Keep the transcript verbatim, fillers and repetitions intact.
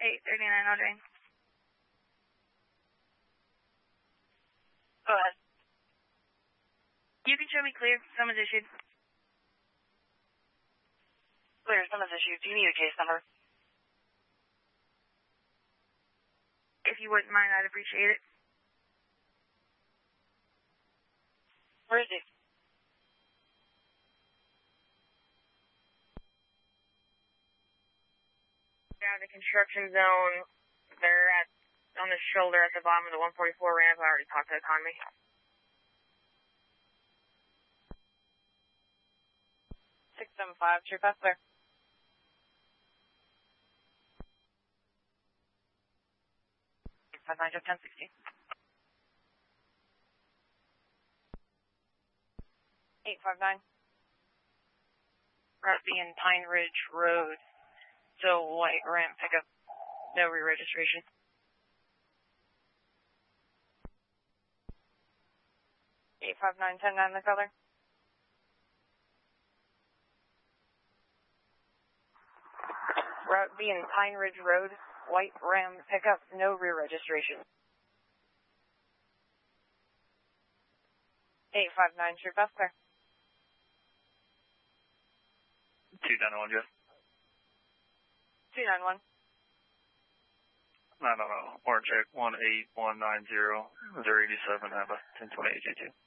eight thirty-nine, Audrey. Go ahead. You can show me clear. Summons issued. Clear, summons issued. Do you need a case number? If you wouldn't mind, I'd appreciate it. Where is he? Down the construction zone. They're at on the shoulder at the bottom of the one forty-four ramp. I already talked to Economy. six seven five, true pass clear. five nine, ten sixty. eight five nine. Route B in Pine Ridge Road. So white ramp pickup. No re-registration. eight five nine, ten nine the color. Route B in Pine Ridge Road. White Ram pickup, no rear registration. eight five nine, true pass clear. two nine one, Jeff. two nine one. No, no, no. Warrant check one eight one nine zero, zero eighty-seven, have a ten twenty-eight J two.